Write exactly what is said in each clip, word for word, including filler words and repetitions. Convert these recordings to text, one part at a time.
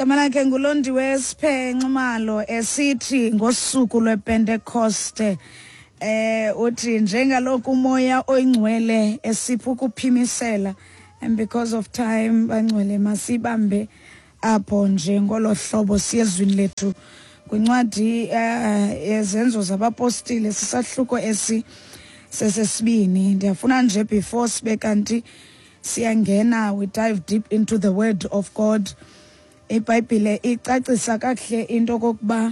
Igama lakhe nguLondiwe Siphenxe Malo esithi ngosuku lwePentecoste eh uthi njengaloku umoya oyingcwele esipha ukuphimisela, and because of time bangcwele masibambe apho nje ngolo hlobo siyezwini lethu kwincwadi yezenzo zabapostile sisahluko esi sesesibini. Ndiyafuna nje before sibe kanti siyangena we dive deep into the word of God. iBhayibhile icacisa kakuhle into kokuba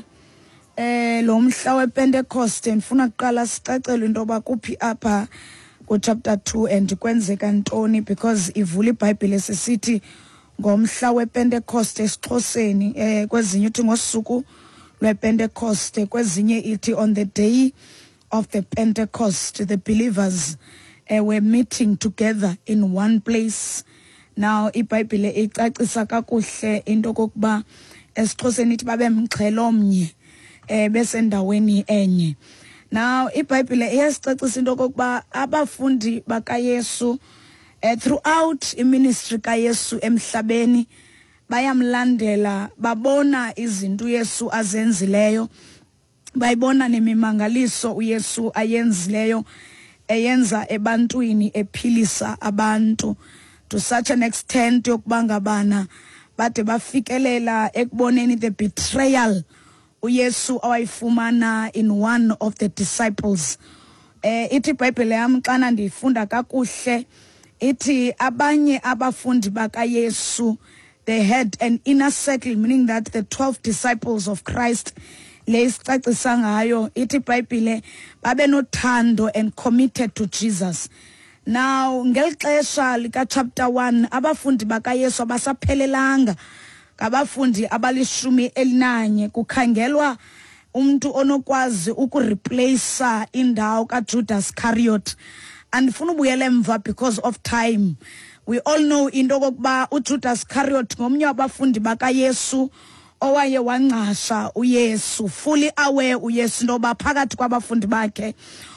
eh lo mhla wePentecost ndifuna kuqala sicacelwe into ba kuphi apha ku chapter two and kwenzeka ntoni, because ivula iBhayibhile sisithi ngomhla wePentecost esiXhoseni, eh kwezinye uthi ngosuku lwePentecost, kwezinye ithi on the day of the Pentecost the believers uh, were meeting together in one place. Now iBhayibhile icacisa kakuhle into kokuba esiXhoseni ithi babe mxhelo omnye eh besendaweni enye. Now iBhayibhile iyasicacisa into kokuba abafundi bakaYesu eh, throughout iministry kaYesu emhlabeni bayamlandela, babona izinto uYesu azenzileyo, bayibona nemimangaliso uYesu ayenzileyo eyenza ebantwini ephilisa abantu to such an extent yokuba ngabana bade bafikelela ekuboneni the betrayal uYesu awayifumana in one of the disciples. Eh ithi iBhayibhile yami xana ndiyifunda kakuhle ithi abanye abafundi bakaYesu they had an inner circle, meaning that the twelve disciples of Christ lesicacisa ngayo ithi iBhayibhile babe nothando and committed to Jesus. Now ngelixesha lika chapter one abafundi bakaYesu abasaphelelanga ngabafundi abalishumi elinanye, kukhangelwa umuntu onokwazi ukureplace indawo kaJudas Iscariot. Andifuna ubuyele emva because of time. We all know into kokuba uJudas Iscariot ngomnye wabafundi bakaYesu owaye wancasha uYesu, fully aware uYesu ndoba phakathi kwabafundi bakhe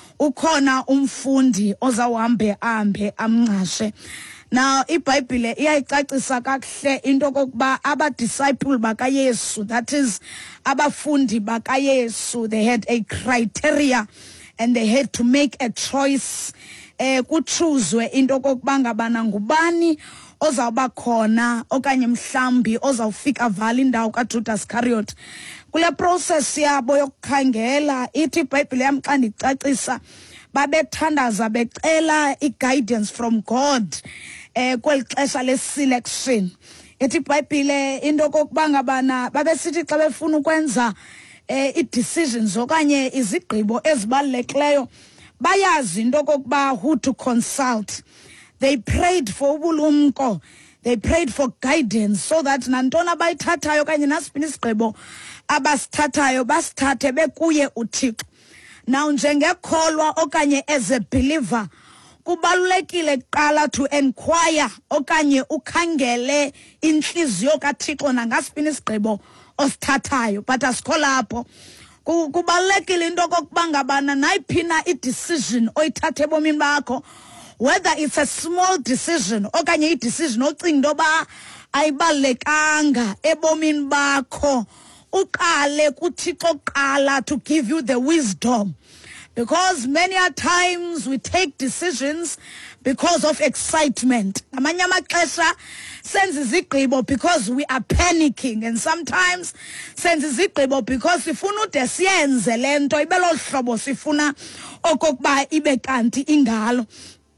ukhona umfundi ozawuhambe ahambe amncashe. Now iBhayibhile iyayicacisa kakuhle into kokuba aba disciple bakaYesu, that is abafundi bakaYesu, they had a criteria and they had to make a choice. Eh kuchuzwe into kokuba ngabana ngubani ozawuba khona okanye mhlambi ozawufika vala indawo kaJudas Iscariot. Kule process yabo yokukhangela ithi iBhayibhile yami xa ndicacisa babethandaza becela i-guidance from God eh kweli xesha le-selection. Ithi iBhayibhile into kokuba ngabana babesithi xa befuna ukwenza eh i-decisions okanye izigqibo ezibalulekileyo bayazi into kokuba who to consult. They prayed for ubulumko, they prayed for guidance, so that nantona bayithathayo kanye nasiphi isigqibo abasithathayo basithathe bekuye uThixo. Now njengekholwa okanye as a believer kubalulekile kuqala to inquire okanye ukhangele inhliziyo kaThixo nangasiphi isigqibo osithathayo. But asikho lapho, kubalulekile into kokuba ngabana nayiphina i-decision oyithathe ebomini bakho, whether it's a small decision okanye i-decision ocinga into yoba ayibalulekanga ebomini bakho, uqale kuThixo kuqala to give you the wisdom. Because many a times we take decisions because of excitement. Amanye amaxesha senza izigqibo because we are panicking, and sometimes senza izigqibo because sifuna ude siyenze lento ibelo hlobo sifuna okokuba ibe kanti ingalo.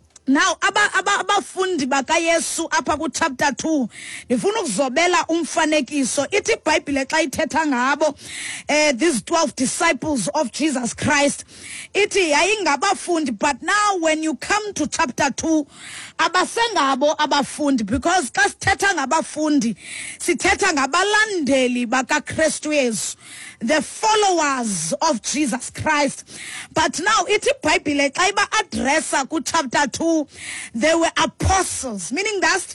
Now aba aba abafundi bakaYesu apha ku chapter two ndifuna ukuzobela umfanekiso. Ithi iBhayibhile xa ithetha ngabo eh these twelve disciples of Jesus Christ ithi yayingabafundi, but now when you come to chapter two abasengabo abafundi, because xa sithetha ngabafundi sithetha ngabalandeli bakaKristu Yesu, the followers of Jesus Christ. But now ithi iBhayibhile xa iba addressa ku chapter two two, they were apostles, meaning that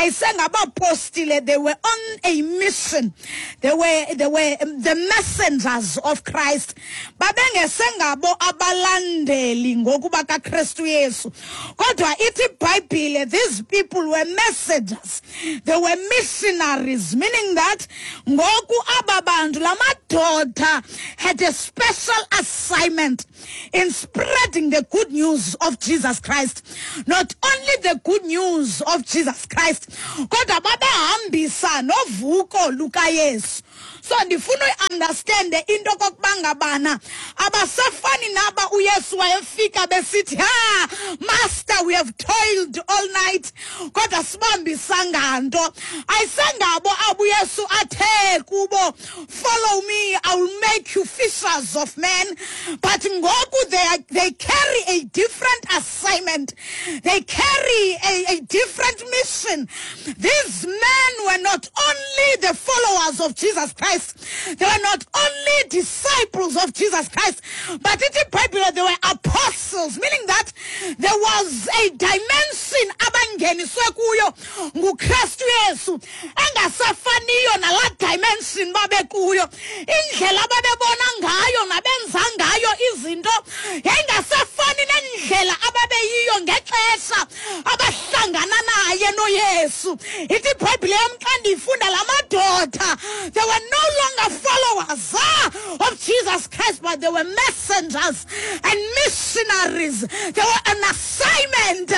they were on a mission. They were they were the messengers of Christ. Babengesengabo abalandeli ngokuba kaKristu Yesu. Kodwa ithi Bible, these people were messengers. They were missionaries, meaning that ngoku ababantu lamadoda had a special assignment in spreading the good news of Jesus Christ. Not only the good news of Jesus Christ, kodwa babehambisa novuko luka Yesu. So ndifuna understand into kokubangabana abasafani naba uYesu wayefika besithi ha master, we have toiled all night kodwa sibambisanga nto. Ayisengabo abu Yesu athe kubo, follow me, I will make you fishers of men. But ngoku they are, they carry a different assignment, they carry a, a different mission. These men were not only the followers of Jesus Christ, they were not only disciples of Jesus Christ, but in the Bible they were apostles, meaning that there was a dimension abangeniswe kuyo nguKristu Yesu engasafaniyo nala dimension babekuyo. Indlela babebona ngayo nabenza ngayo izinto yayingasafani nendlela ababeyiyo ngexesha abahlangana naye noYesu. Ithi Bible yamxanda ifunda lamadoda, they were no longer followers ah, of Jesus Christ, but they were messengers and missionaries. They were an assignment.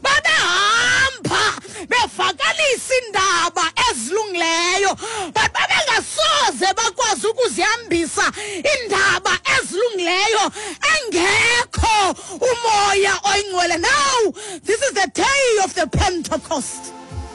Babehamba bevakalisa indaba ezilungileyo, but babengasoze bakwazi ukuzihambisa indaba ezilungileyo engekho umoya oyingcwele. Now this is the day of the Pentecost.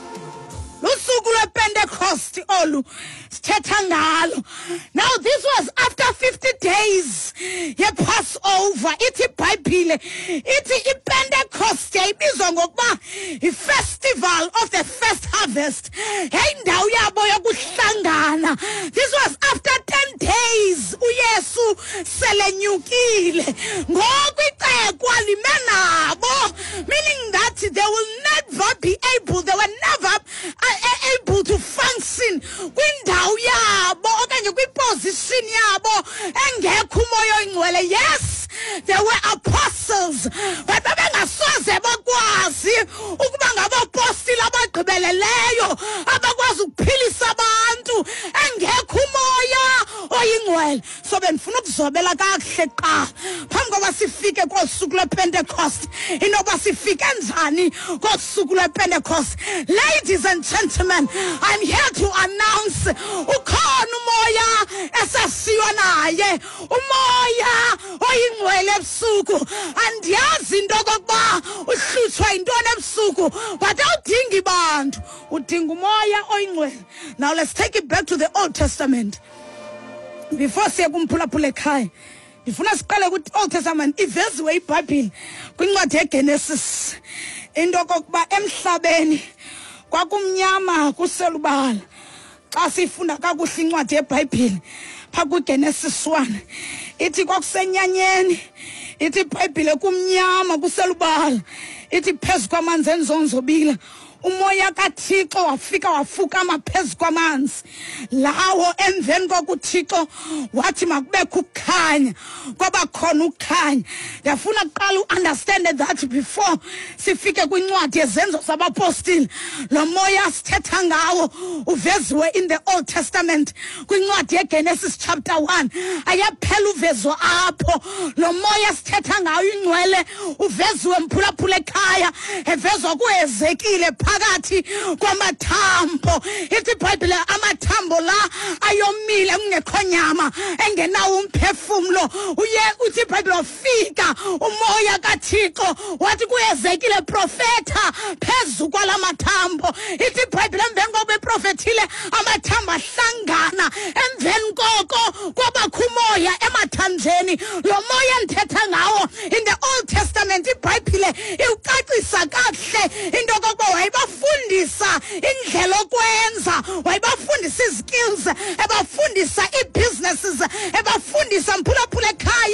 Lusuku lwePentecost olu sithetha ngalo. Now this was after fifty days ye Passover. Ithi Bible ithi iPentecost yayibizwa ngokuba i-festival of the first harvest. Yayindawo yabo yokuhlangana. This was after ten days uYesu selenyukile. Ngoku ixekwa lime nabo, meaning that they will never be able, they were never able to function kwindawo yabo okanye kwiposition yabo engekho umoya oyingcwele. Yes, they were apostles, but babengasoze bakwazi ukuba ngabapostile abagqibeleleyo abakwazi ukuphilisa abantu engekho umoya oyingcwele. So benifuna ukuzobela kakuhle qa phambi koba sifike kosuku lwePentecost, inoba sifike njani kosuku lwePentecost. Ladies and gentlemen, I'm here to announce ukhona umoya esasiywa naye, umoya oyingcwele ebusuku. Andiyazi into kokuba uhlutshwa yintoni ebusuku, but awudingi bantu, udinga umoya oyingcwele. Now let's take it back to the Old Testament. Before siye kumphulaphula ekhaya, ndifuna siqale ukuthi Old Testament iveziwe iBhayibhile kwincwadi yeGenesis into kokuba emhlabeni kwakumnyama kuselubala. Xa sifunda kakuhle incwadi yeBhayibhile pha kuGenesis one ithi kwakusenyanyeni, ithi iBhayibhile kumnyama kuselubala, ithi phezu kwamanzi enzonzobila umoya kaThixo wafika wafukama phezu kwamanzi lawo. Emveni kokuThixo wathi makubekho ukukhanya, kwaba khona ukukhanya. Ndiyafuna kuqala u-understand that before sifike kwincwadi yezenzo zabapostile, lo moya sithetha ngawo uveziwe in the Old Testament kwincwadi yeGenesis chapter one. Ayaphela uvezwa apho. Lo moya sithetha ngawo ingcwele uveziwe mphulaphula ekhaya, evezwa kuEzekile phakathi kwamathambo. Ithi iBhayibhile amathambo la ayomile kungekho nyama engenawo umphefumulo. Uye uthi iBhayibhile wafika umoya kaThixo wathi kuEzekile profeta phezu kwalamathambo. Ithi iBhayibhile emveni kokuba eprofethile amathambo ahlangana, emveni koko kwabakho umoya emathanjeni. Lo moya ndithetha ngawo in the Old Testament iBhayibhile iwucacisa kakuhle into kokuba wayebafundisa indlela okwenza, wayebafundisa skills, ebafundisa i-businesses, ebafundisa mphulaphula ekhaya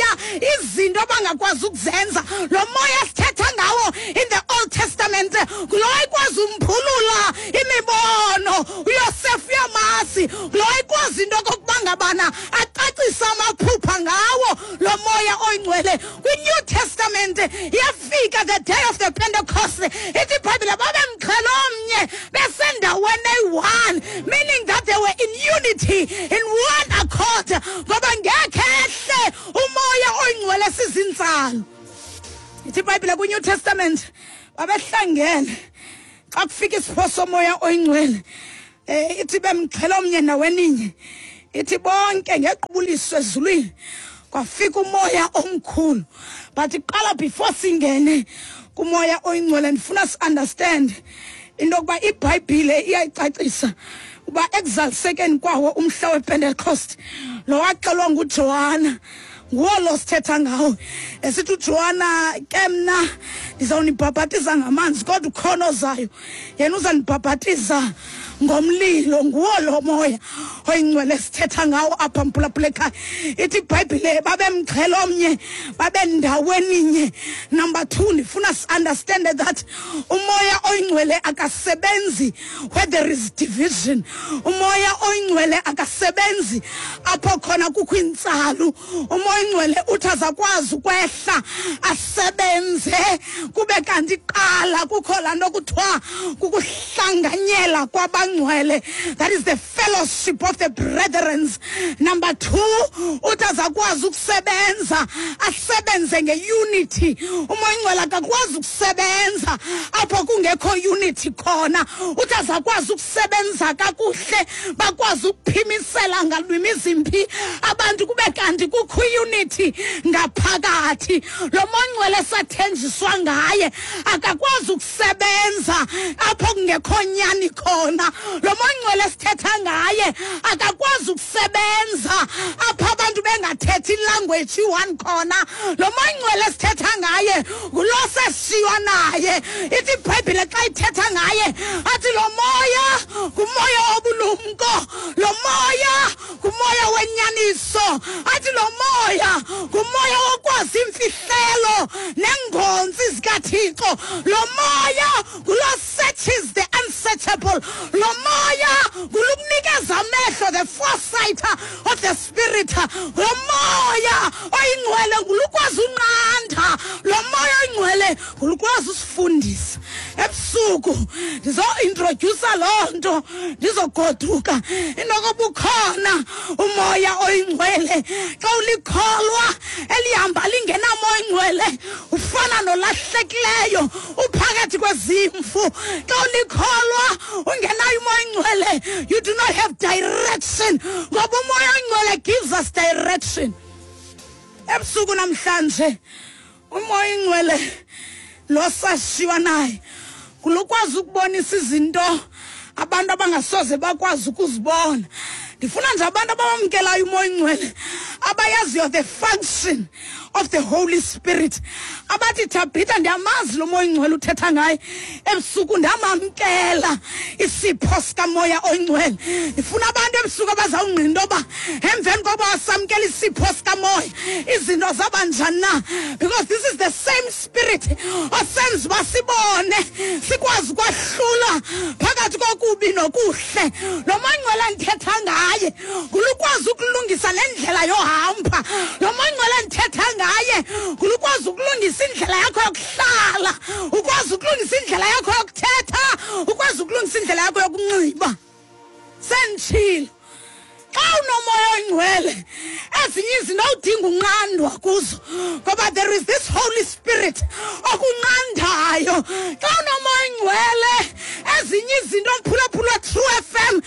izinto abangakwazi ukuzenza. Lo moya sithetha ngawo in the Old Testament lo ikwazi umphulula imibono. uYosef uyamazi lo ikwazi into kokubangabana acacisa amaphupha ngawo lo moya oyingcwele. Kwi-New Testament yafika the day of the Pentecost, ithi iBhayibhile babemxhelomnye besendaweni eyi-one, meaning that they were in unity, in one accord, ngoba ngekhe ehle umoya oyingcwele sizintsalo. Ithi iBhayibhile kwi-New Testament babehlangene xa kufika isipho somoya oyingcwele, eh ithi bemxhelomnye naweninye, ithi bonke ngequbuliso ezulwini kwafika umoya omkhulu. But iqala before singene kumoya oyingcwele ndifuna si understand into yokuba iBhayibhile iyayicacisa uba ekuzalisekeni kwawo umhla wePentecost lo waxelwa nguJohana nguwo lo sithetha ngawo, esithi uJohana ke mna ndizawunibhabhatiza ngamanzi kodwa ukhona ozayo yena uzanibhabhatiza ngomlilo. Nguwo lo moya oyingcwele sithetha ngawo apha mphulaphula ekhaya. Ithi iBhayibhile babemxhelomnye babendaweninye. Number two, ndifuna si understand that umoya oyingcwele akasebenzi where there is division. Umoya oyingcwele akasebenzi apho khona kukho intsalo. Umoya oyingcwele uthi azakwazi ukwehla asebenze kube kanti iqala kukho laa nto kuthiwa kukuhlanganyela kwabangcwele. That is the fellowship of the brethren. Number two, uthi azakwazi ukusebenza asebenze nge-unity. Umoya oyingcwele akakwazi ukusebenza apho kungekho unity khona. Uthi azakwazi ukusebenza kakuhle bakwazi ukuphimisela ngalwimi zimpi abantu kube kanti kukho unity ngaphakathi. Lo moya oyingcwele sathenjiswa ngaye akakwazi ukusebenza apho kungekho nyani khona. Lo moya oyingcwele sithetha ngaye akakwazi ukusebenza apha abantu bengathethi language i-one khona. Lo moya oyingcwele sithetha ngaye ngulo sesishiywa naye. Ithi iBhayibhile xa ithetha ngaye athi lo moya ngumoya wobulumko, lo moya ngumoya wenyaniso, athi lo moya ngumoya wokwazi imfihlelo nengonzi zikaThixo. Lo moya ngulo searches the unsearchable. Lo moya ngulukunikeza amehlo, the foresight of the spirit. Lo moya oyingcwele ngulukwazi unqanda. Lo moya oyingcwele ngulukwazi usifundisa. Ebusuku ndizo-introducer loo nto ndizogoduka inokuba ukhona umoya oyingcwele. Xa ulikholwa elihamba lingenamoya oyingcwele ufana nolahlekileyo uphakathi kwezimfu. Xa ulikholwa ungenayo umoya oyingcwele you do not have direction, ngoba umoya oyingcwele gives us direction. Ebusuku namhlanje umoya oyingcwele lo sashiywa naye kulukwazi ukubonisa izinto abantu abangasoze bakwazi ukuzibona. Ndifuna nje abantu abamkelayo umoya oyingcwele abayaziyo the function of the Holy Spirit. Abathi Tabitha ndiyamazi lo moya oyingcwele uthetha ngaye ebusuku ndamamkela isipho sikamoya oyingcwele. Ndifuna abantu ebusuku abazawungqina into yoba emveni koba wasamkela isipho sikamoya izinto zaba njani na, because this is the same spirit osenza uba sibone sikwazi ukwahlula phakathi kokubi nokuhle. Lo moya oyingcwele ndithetha ngaye ngulukwazi ukulungisa nendlela yohamba. Lo moya oyingcwele ndithetha ngaye ngulukwazi ukulungisa indlela yakho yokuhlala, ukwazi ukulungisa indlela yakho yokuthetha, ukwazi ukulungisa indlela yakho yokunxiba. Senditshilo xa unomoya oyingcwele ezinye izinto awudinga unqandwa kuzo, ngoba there is this Holy Spirit okunqandayo. Xa unomoya oyingcwele ezinye izinto mphulaphula True F M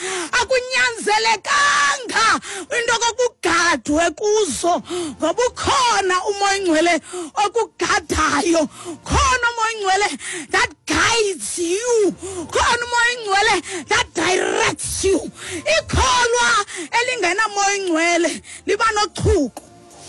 akunyanzelekanga into kokugadwe kuzo, ngoba ukhona umoya oyingcwele okugadayo. Khona umoya oyingcwele that guides you, khona umoya oyingcwele that directs you. Ikholwa elingenamoya oyingcwele liba nochuku.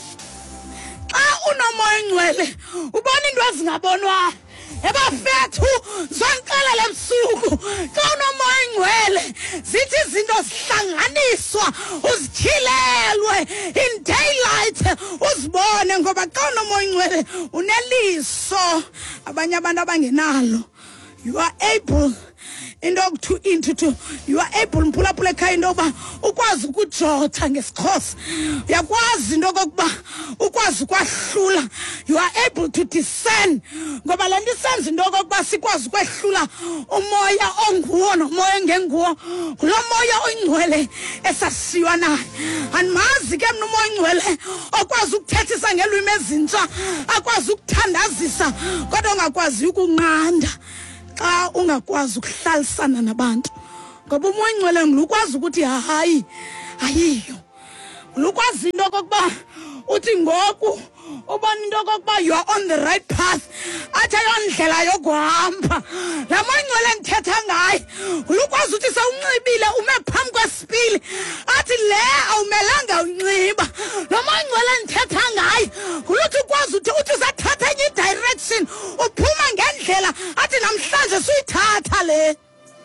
Xa unomoya oyingcwele ubona into ezingabonwayo. Ebafethu zonxelela ebusuku xa unomoya oyingcwele zithi izinto zihlanganiswa uzithilelwe in daylight uzibone, ngoba ngoba xa unomoya oyingcwele uneliso abanye abantu abangenalo. You are able into to into to you are able mphulaphula ekhaya into yokuba ukwazi ukujotha ngesikhosi. Uyakwazi into yokuba ukwazi ukwahlula. You are able to discern ngoba le nto isenza into yokuba sikwazi ukwehlula umoya onguwo nomoya engenguwo kulo moya oyingcwele esasiywa naye. Andimazi ke mna umoya oyingcwele okwazi ukuthethisa ngelwimi ezintsha, akwazi ukuthandazisa kodwa ungakwazi ukunqanda xa ungakwazi ukuhlalisana nabantu. Ngoba umoya oyingcwele ngilukwazi ukuthi hayi ayiyo. Ngilukwazi into okokuba uthi ngoku ubona into okokuba you are on the right path, athi ayondlela yokuhamba. La moya oyingcwele ndithetha ngayo ngilukwazi ukuthi sewunxibile ume phambi kwesipili athi le awumelanga unxiba. Lo moya oyingcwele ndithetha ngayo nguluthi ukwazi uthi uthi usathatha enye direction uphuma ngendlela athi namhlanje suyithatha le.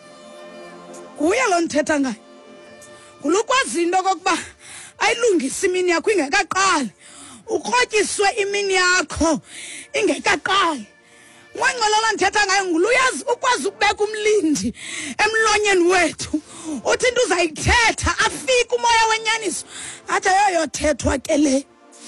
Kuye lo ndithetha ngayo. Ngulukwazi into okokuba ayilungise imini yakho ingekaqali, ukrotyiswe imini yakho ingekaqali. Moya oyingcwele ndithetha ngayo nguluyazi ukwazi ukubeka umlindi emlonyeni wethu uthi into uzayithetha afike umoya wenyaniso athi ayoyothethwa ke le.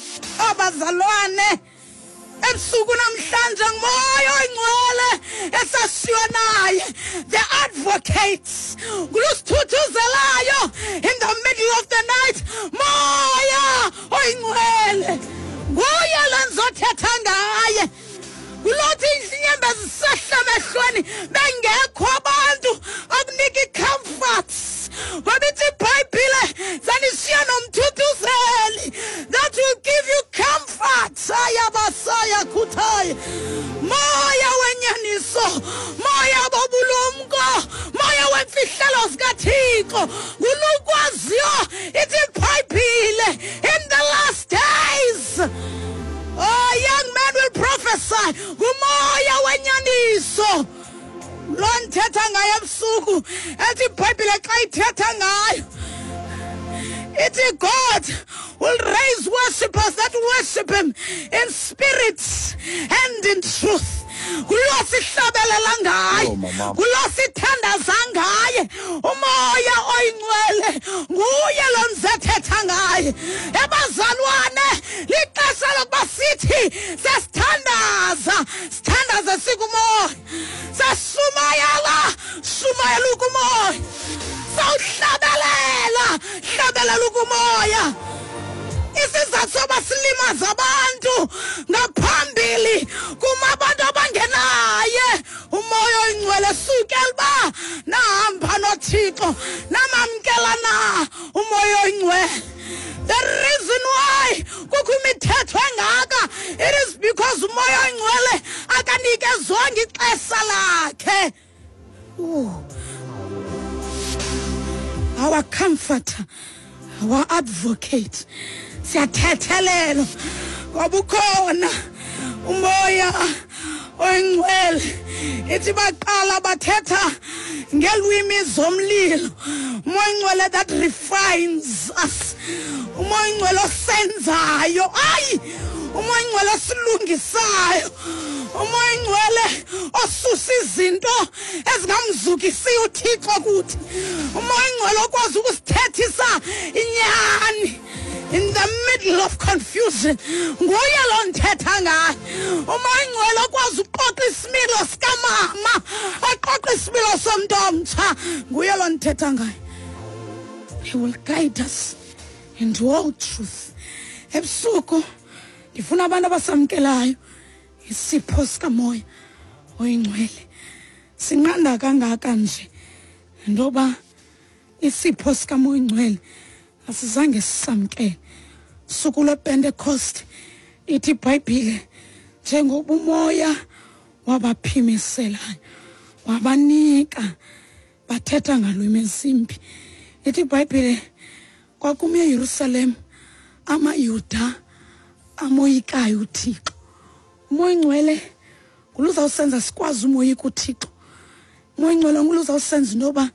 Abazalwane ebusuku namhlanje ngumoya oyingcwele esasiywa naye, the advocates ngulusithuthuzelayo in the middle of the night. Moya oyingcwele nguye lenzothetha ngaye. Kulothi inyembezi zisehla emehlweni bengekho abantu akunika i-comforts. Wabithi iBhayibhile zanishiya nomthuthuzeli that will give you comfort. Ayabasaya khuthaye. Moya wenyaniso, moya bobulumko, moya wemfihlelo zikaThixo ngulukwaziyo ithi iBhayibhile in the last days. Oh, young men will prophesy. Gumoya wenyaniso. Lo nthetha ngayo ebusuku ethi iBhayibhile xa ithetha ngayo ithi God will raise worshippers that worship him in spirit and in truth. Kulosihlabelela ngaye, kulosithandaza ngaye. Umoya oyingcwele nguye lo nzethetha ngaye. Ebazalwane lixesha lokuba sithi sesithandaza, sithandaza sikumoya, seshumayela, shumayela ukumoya, sawuhlabelela, hlabelela ukumoya. Isizathu soba silimaza abantu ngaphambili kuma abantu abangenaye umoya oyingcwele sukela ba nahamba noThixo namamkela na umoya oyingcwele. The reason why kukho imithetho engaka, it is because umoya oyingcwele akanikezwanga ixesha lakhe. Our comforter, our advocate, siyathethelela ngoba ukhona umoya oyingcwele. Ithi baqala bathetha ngelwimi zomlilo. Umoya oyingcwele that refines us, umoya oyingcwele osenzayo, ayi umoya oyingcwele osilungisayo, umoya oyingcwele osusa izinto ezingamzukisiyo uThixo kuthi, umoya oyingcwele okwazi ukusithethisa inyani in the middle of confusion. Nguye lo nthetha ngayo. Umoya oyingcwele okwazi uqoqa isimilo sikamama, aqoqa isimilo somntu omtsha. Nguye lo nthetha ngayo. He will guide us into all truth. Ebusuku ndifuna abantu abasamkelayo isipho sikamoya oyingcwele. Sinqanda kangaka nje ndoba isipho sikamoya oyingcwele asizange sisamkele. Suku lwePentecost ithi iBhayibhile njengoba umoya wabaphimiselayo wabanika bathetha ngalwimi ezimbi. Ithi iBhayibhile kwakume eYerusalem amaYuda amoyikayo uThixo. Umoya oyingcwele nguluzawusenza sikwazi umoyika uThixo. Umoya oyingcwele nguluzawusenza intoba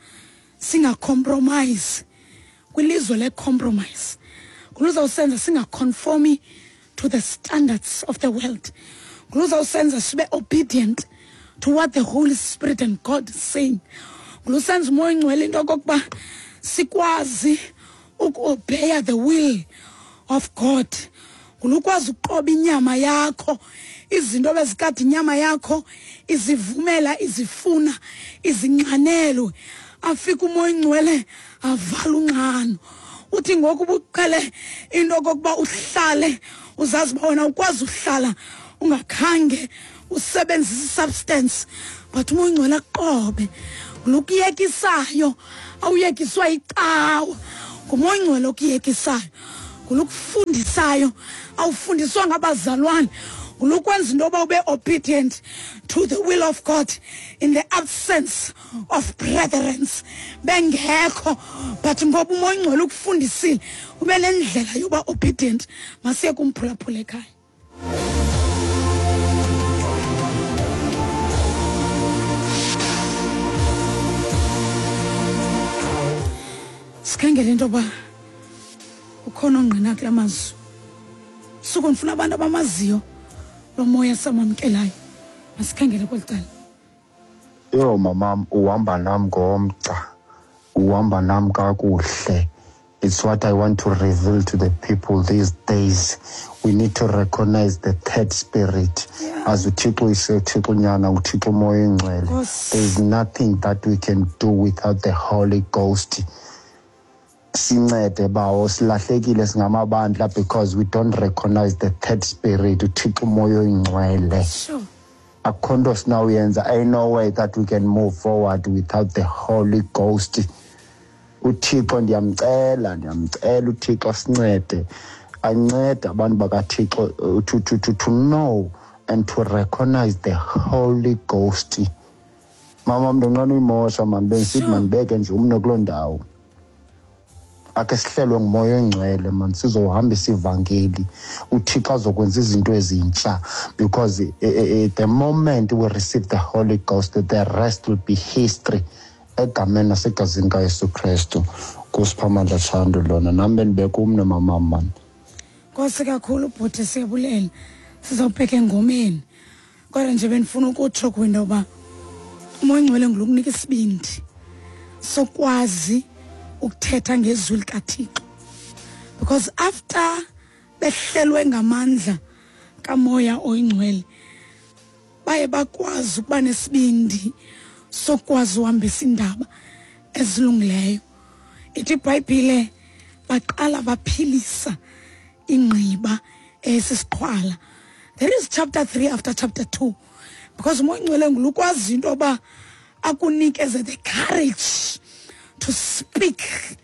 singacompromise kwilizwe le compromise. Nguluzawusenza singaconformi to the standards of the world. Nguluzawusenza sibe obedient to what the Holy Spirit and God is saying. Ngulusenza umoya oyingcwele into okokuba sikwazi uku-obey the will of God. Ngulukwazi uqoba inyama yakho, izinto bezikade inyama yakho izivumela, izifuna, izinqanelwe. Afika umoya oyingcwele avala unqano. Uthi ngoku ubuqele into okokuba uhlale uzazi uba wena ukwazi uhlala ungakhange usebenzise substance, but umoya oyingcwele aqobe. Ngulukuyekisayo awuyekiswa icawa, ngumoya oyingcwele okuyekisayo. Ngulukufundisayo awufundiswa ngabazalwane. Ngulukwenza into yoba ube obedient to the will of God in the absence of brethren bengekho, but ngoba umoya oyingcwele ukufundisile ube nendlela yoba obedient. Masiye kumphulaphula ekhaya. Sikhangele into yoba ukhona ongqina kula mazwi. Suku ndifuna abantu abamaziyo lo moya samamkelayo. Masikhangele kweli cala. Yo mama, uhamba nami ngomgca, uhamba nami kakuhle. It's what I want to reveal to the people these days. We need to recognize the third spirit. Yeah. As uThixo ise uThixo nyana uThixo moya oyingcwele. There is nothing that we can do without the Holy Ghost. Sincede bawo silahlekile singamabandla because we don't recognize the third spirit, uThixo moya oyingcwele. Sure. Akho nto sinawuyenza. Ain't no way that we can move forward without the Holy Ghost. uThixo ndiyamcela ndiyamcela uThixo sincede, ancede abantu bakaThixo to to to to know and to recognize the Holy Ghost. Mama mntonqana uyimosha man, bengisithi mandibeke nje umno kuloo ndawo. Ake sihlelwe ngumoya oyingcwele man, sizohambisa ivangeli, uThixo azokwenza izinto ezintsha, because uh, uh, the moment we receive the Holy Ghost, the rest will be history. Egameni nasegazini kaYesu Kristu. Kusiphamandla thando lona nami benibeka umno mama man. Nkosi kakhulu bhuti, siyabulela. Sizawubheka engomeni. Kodwa nje benifuna ukutsho kwinto yoba umoya oyingcwele ngulukunika isibindi sokwazi ukuthetha ngezwi likaThixo, because after behlelwe ngamandla kamoya oyingcwele baye bakwazi ukuba nesibindi sokwazi uhambisa indaba ezilungileyo. Ithi iBhayibhile baqala baphilisa ingqiba esisiqhwala. There is chapter three after chapter two, because umoya oyingcwele ngulukwazi into yoba akunikeze the courage to speak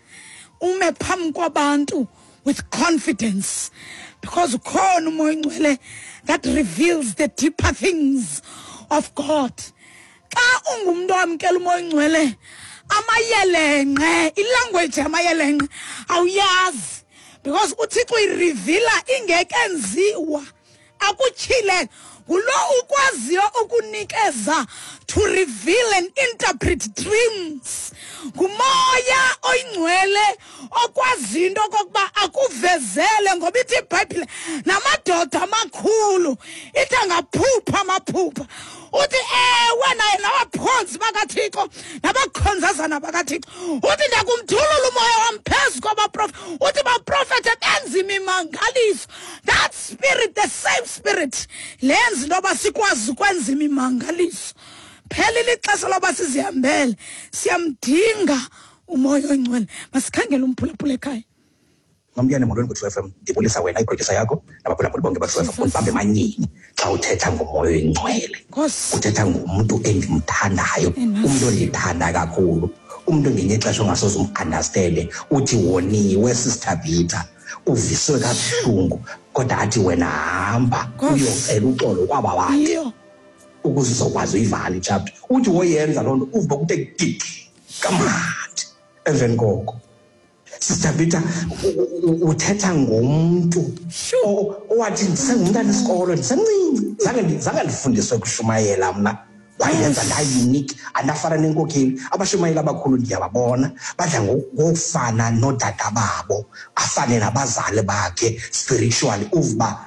ume phambi kwabantu with confidence, because ukhona umoya oyingcwele that reveals the deeper things of God. Xa ungumntu amkela umoya oyingcwele, amayelenqe, ilanguage amayelenqe awuyazi, because uThixo ireveala ingekenziwa, akutyhile ngulo ukwaziyo ukunikeza to reveal and interpret dreams. Ngumoya oyingcwele okwazi into okokuba akuvezele, ngoba ithi iBhayibhile namadoda amakhulu ithi angaphupha amaphupha. Uthi ewe naye nabaphonsi bakaThixo nabakhonzazana bakaThixo, uthi ndakumthulula umoya wam phezu kwabaprofeti, uthi baprofete benza imimangaliso. That spirit, the same spirit lenza into yoba sikwazi ukwenza imimangaliso. Phelile ixesha loba sizihambele, siyamdinga umoya oyingcwele. Masikhangele umphulaphula ekhaya. Nomyane molweni ku-True F M, ndibulisa wena iproducer yakho nabaphulaphuli bonke ba-True F M. Undibambe manyini xa uthetha ngomoya oyingcwele. Uthetha ngumuntu endimthandayo, umuntu ondithanda kakhulu, umuntu ngenye ixesha ongasoze umunderstande. Uthi woniwe Sister Vita, uviswe kabuhlungu, kodwa athi wena hamba uyocela uxolo kwaba bantu ukuze uzokwazi uyivala ichapter. Uthi woyenza loo nto uvuka kuthe gigi kamandi emveni koko. Sister Vita uthetha ngomuntu owathi ndisengumntana isikolo ndisemncinci, zange zange ndifundiswe kushumayela mna. Wayenza la unique, andafana nenkokheli. Abashumayeli abakhulu ndiyababona badla ngokufana nodada babo, afane nabazali bakhe spiritually, uvuba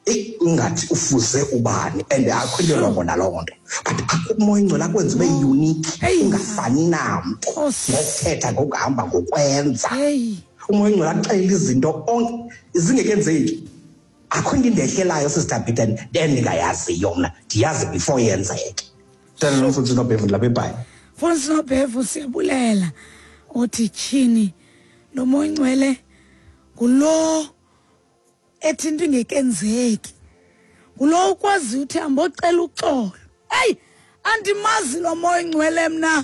ingathi ufuze ubani and akhwelelwa ngona lonto but akumoya ingcwele akwenza ube unique ungafani namntu ngokuthetha ngokuhamba ngokwenza umoya ingcwele axela izinto onke izingekenzeki akho into indehlelayo sister Peter endingayaziyo mna ndiyazi before yenzeke tell nomfundisi noBhevu lapha eBhayi Mfundisi noBhevu siyabulela othi chini lo moya ingcwele kulo ethi into ingekenzeki kulo ukwazi uthi ambocela uxolo hey andimazi lo moya ingcwele mna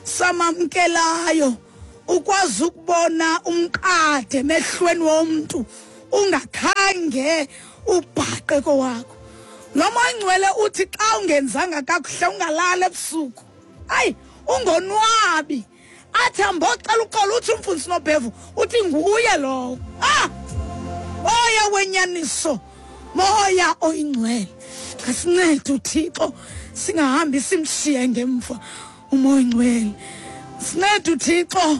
samamkelayo ukwazi ukubona umqathe emehlweni womuntu ungakhange ubhaqe kowakho lo moya ingcwele uthi xa ungenzanga kakuhle ungalala ebusuku hayi ungonwabi athi ambocela uxolo uthi umfundisi noBhevu uthi nguye lo ah oya wenyaniso moya oyingcwele kasincede uThixo singahambi simshiye ngemva umoya ingcwele sincede uThixo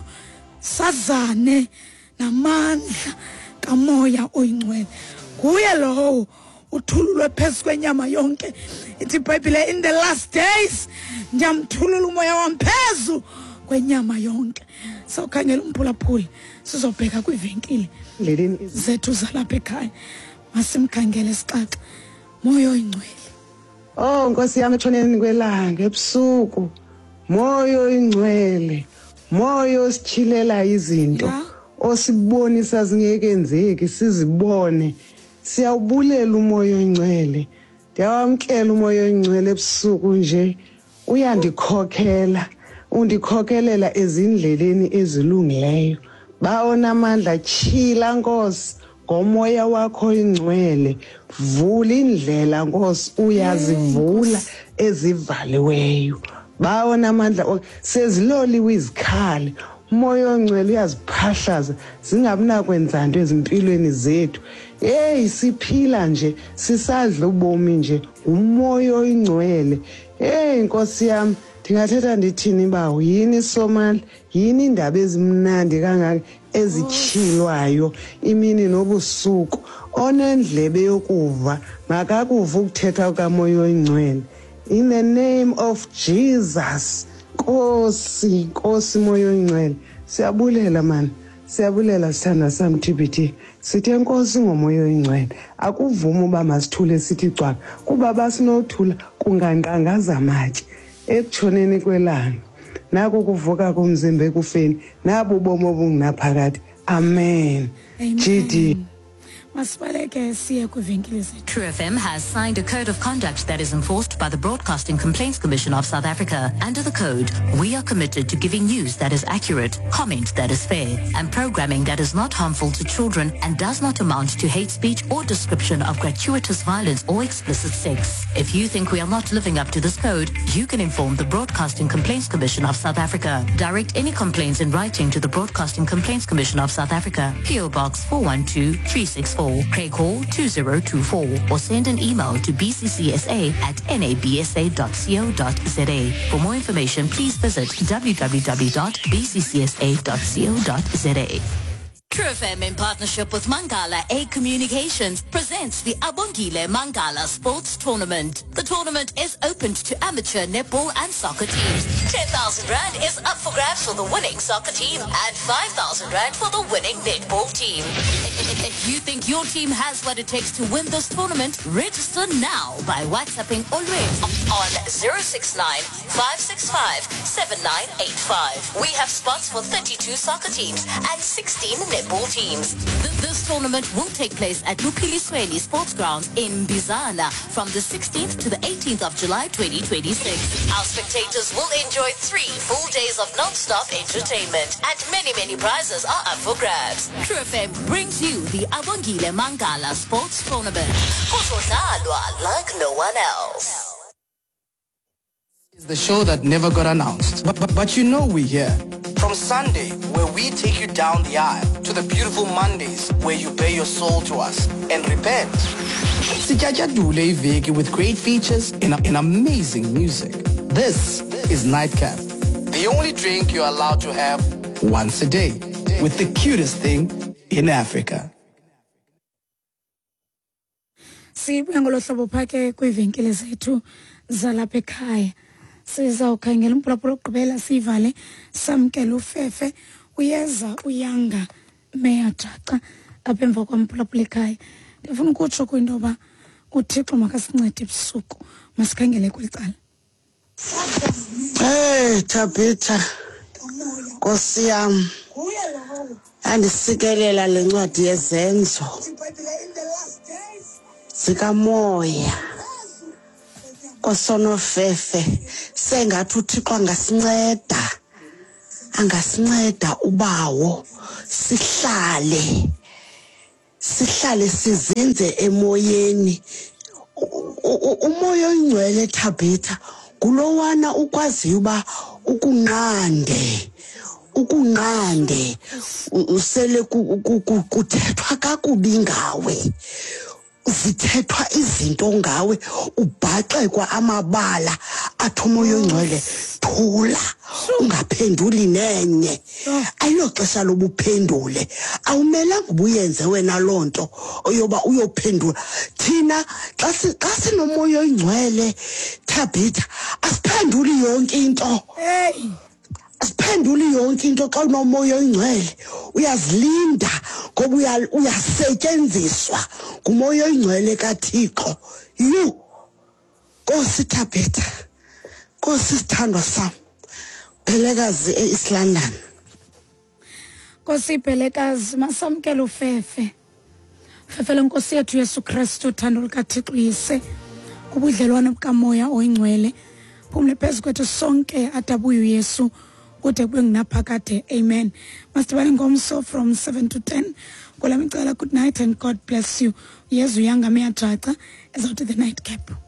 sazane namandla kamoya oyingcwele kuye lo uthululwe phezu kwenyama yonke ithi iBhayibhile in the last days ndiyamthulula umoya wami phezu kwenyama yonke sawukhangela umphulaphuli sizobheka kwivenkile zethu zalapha ekhaya masimkhangele sixaxa moya oyingcwele oh nkosi yami ethoneni kwelanga ebusuku moya oyingcwele moya ositshilela izinto osibonisa zingekenzeki sizibone siyawubulela umoya oyingcwele ndiyawamkela umoya oyingcwele ebusuku nje uyandikhokhela undikhokhelela ezindleleni ezilungileyo bawona amandla chila Nkosi ngomoya wakho oyingcwele vula indlela Nkosi uyazivula ezivaliweyo bawona amandla seziloliwe izikhali umoya ongcwele uyaziphahlaza zingabinakwenza into ezimpilweni zethu hey siphila nje sisadla ubomi nje umoya oyingcwele hey Nkosi yami ndingathetha ndithini bawo yini Somali yini indaba ezimnandi kangaka ezichilwayo imini nobusuku onendlebe yokuva makakuva ukuthetha kamoya oyingcwele in the name of Jesus Nkosi Nkosi moya oyingcwele siyabulela man siyabulela sithanda sami T B T sithe Nkosi ngomoya oyingcwele akuvuma uba masithule sithi cwaka kuba basinothula kunganqangaza amatye ekutshoneni kwelanga nako kuvuka komzimba ekufeni nabo ubomi obungunaphakade amen G D True F M has signed a code of conduct that is enforced by the Broadcasting Complaints Commission of South Africa. Under the code, we are committed to giving news that is accurate, comment that is fair, and programming that is not harmful to children and does not amount to hate speech or description of gratuitous violence or explicit sex. If you think we are not living up to this code, you can inform the Broadcasting Complaints Commission of South Africa. Direct any complaints in writing to the Broadcasting Complaints Commission of South Africa, P O Box four one two three six four. Craig Hall two zero two four or send an email to b c c s a at n a b s a dot co dot z a. For more information, please visit w w w dot b c c s a dot co dot z a. True F M in partnership with Mangala A Communications presents the Abongile Mangala Sports Tournament. The tournament is open to amateur netball and soccer teams. ten thousand rand is up for grabs for the winning soccer team and five thousand rand for the winning netball team. If you think your team has what it takes to win this tournament, register now by WhatsApping already on zero six nine, five six five, seven nine eight five. We have spots for thirty-two soccer teams and sixteen netball teams. Th- this tournament will take place at Lupilisweni Sports Grounds in Bizana from the sixteenth to the eighteenth of July twenty twenty-six. Our spectators will enjoy three full days of non-stop entertainment and many, many prizes are up for grabs. True F M brings you the Abongile Mangala Sports Tournament. Like no one else. It's the show that never got announced. But, but, but you know we're here. From Sunday, where we take you down the aisle, to the beautiful Mondays, where you bare your soul to us and repent. Sijajadule iveki with great features and, and amazing music. This is Nightcap, the only drink you're allowed to have once a day, with the cutest thing in Africa. Sibuya ngolo hlobo phake kwivenkile zethu zalapha ekhaya. Sizawukhangela umphulaphula ogqibela sivale samkele uFefe uyeza uyanga meyajaca apha emva kwamphulaphula ekhaya. Ndifuna ukutsho kwinto yoba uThixo makasincede ebusuku masikhangele kwelicala. Hey Tabitha Nkosi yam andisikelela lencwadi yezenzo zikamoya koSonofefe sengathi uThixo angasinceda angasinceda ubawo sihlale sihlale sizinze emoyeni. Umoya oyingcwele Tabitha kulowana ukwaziyo uba ukunqande ukunqande usele kuthethwa kakubi ngawe, zithethwa izinto ngawe, ubhaxekwa amabala athi umoya oyingcwele thula ungaphenduli nenye. Ayinoxesha lobuphendule, awumelanga ubuyenze wena lonto oyoba uyophendula. Thina xa xa sinomoya oyingcwele Tabitha asiphenduli yonke into. Hey, asiphenduli yonke into xa unomoya oyingcwele. Uyazilinda ngoba uyasetyenziswa ngumoya oyingcwele kaThixo. Yu Nkosi Tabitha, Nkosi sithandwa sam, Bhelekazi e-East London. Nkosi Bhelekazi masamkele uFefe. Fefe lenkosi yethu Yesu Kristu, uthando lukaThixo uyise, ubudlelwane bukamoya oyingcwele phumle phezu kwethu sonke adabuye uYesu kude kube ngunaphakade. Amen. Masibane ngomso from seven to ten. Kula micala, good night and God bless you. Yezu yanga meyajaca ezawuthi the night cap.